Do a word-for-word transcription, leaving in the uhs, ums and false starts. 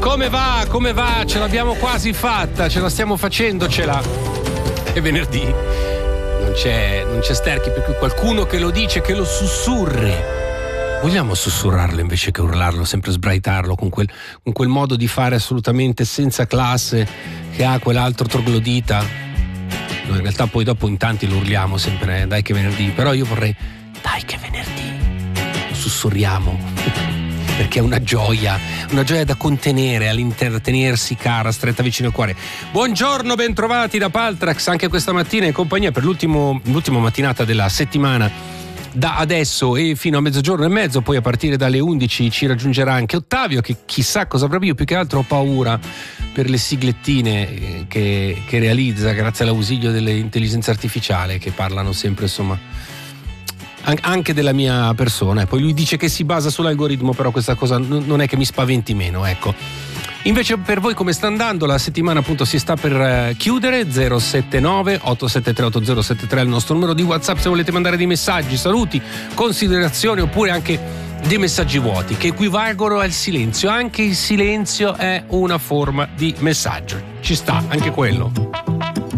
Come va? Come va? Ce l'abbiamo quasi fatta, ce la stiamo facendocela. È venerdì. Non c'è, non c'è Sterchi, per cui qualcuno che lo dice, che lo sussurri. Vogliamo sussurrarlo invece che urlarlo, sempre sbraitarlo con quel, con quel modo di fare assolutamente senza classe che ha quell'altro troglodita. Noi in realtà poi dopo in tanti lo urliamo sempre, eh, dai che venerdì, però io vorrei, dai che venerdì, lo sussurriamo. Perché è una gioia, una gioia da contenere, all'interno, tenersi cara, stretta vicino al cuore. Buongiorno, bentrovati da Paltrax, anche questa mattina in compagnia per l'ultimo, l'ultima mattinata della settimana. Da adesso e fino a mezzogiorno e mezzo, poi a partire dalle undici ci raggiungerà anche Ottavio, che chissà cosa avrà. Io più che altro ho paura per le siglettine che, che realizza grazie all'ausilio delle intelligenze artificiali che parlano sempre, insomma, anche della mia persona. E poi lui dice che si basa sull'algoritmo, però questa cosa non è che mi spaventi meno, ecco. Invece per voi come sta andando? La settimana appunto si sta per chiudere. Zero sette nove otto sette tre otto zero sette tre è il nostro numero di WhatsApp se volete mandare dei messaggi, saluti, considerazioni oppure anche dei messaggi vuoti che equivalgono al silenzio. Anche il silenzio è una forma di messaggio, ci sta anche quello.